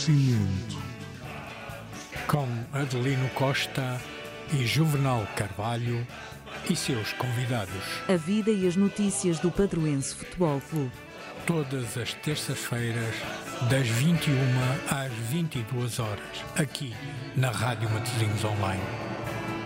Renascimento. Com Adelino Costa e Juvenal Carvalho e seus convidados. A vida e as notícias do Padroense Futebol Clube. Todas as terças-feiras, das 21 às 22 horas, aqui na Rádio Matosinhos Online.